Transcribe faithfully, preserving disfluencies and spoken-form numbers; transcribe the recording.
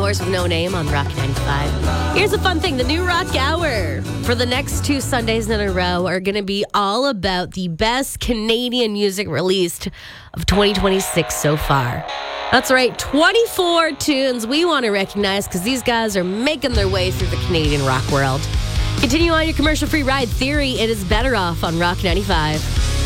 Hours with No Name on Rock ninety-five. Here's a fun thing. The new Rock Hour for the next two Sundays in a row are going to be all about the best Canadian music released of twenty twenty-six so far. That's right, twenty-four tunes we want to recognize because these guys are making their way through the Canadian rock world. Continue on your commercial-free ride. Theory, it is better off on Rock ninety-five.